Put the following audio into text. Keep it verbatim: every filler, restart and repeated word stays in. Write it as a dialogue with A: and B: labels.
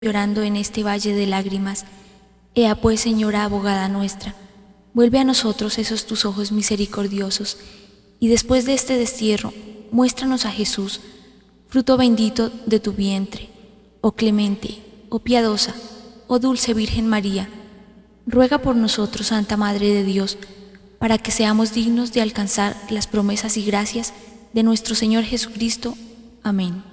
A: llorando en este valle de lágrimas. Ea pues, Señora abogada nuestra, vuelve a nosotros esos tus ojos misericordiosos, y después de este destierro, muéstranos a Jesús, fruto bendito de tu vientre. Oh clemente, oh piadosa, oh dulce Virgen María, ruega por nosotros, Santa Madre de Dios, para que seamos dignos de alcanzar las promesas y gracias de nuestro Señor Jesucristo. Amén.